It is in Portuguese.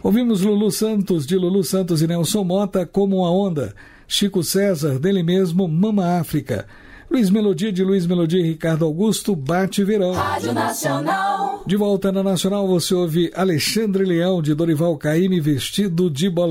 Ouvimos Lulu Santos, de Lulu Santos e Nelson Mota, Como uma Onda. Chico César, dele mesmo, Mama África. Luiz Melodia, de Luiz Melodia e Ricardo Augusto, Bate Verão. Rádio Nacional. De volta na Nacional, você ouve Alexandre Leão, de Dorival Caymmi, Vestido de Bolero.